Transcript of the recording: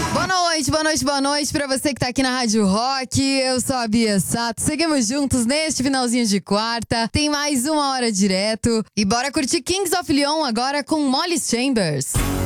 Boa noite pra você que tá aqui na Rádio Rock. Eu sou a Bia Sato. Seguimos juntos neste finalzinho de quarta. Tem mais uma hora direto. E bora curtir Kings of Leon agora com Molly Chambers.